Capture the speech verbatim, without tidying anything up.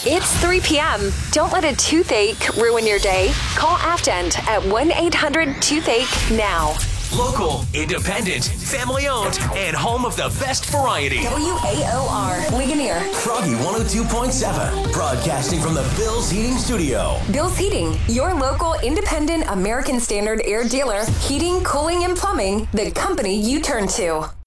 It's three p.m. Don't let a toothache ruin your day. Call Aftend at one eight hundred toothache now. Local, independent, family-owned, and home of the best variety. W A O R, Ligonier. Froggy one oh two point seven, broadcasting from the Bill's Heating Studio. Bill's Heating, your local independent American Standard air dealer. Heating, cooling, and plumbing, the company you turn to.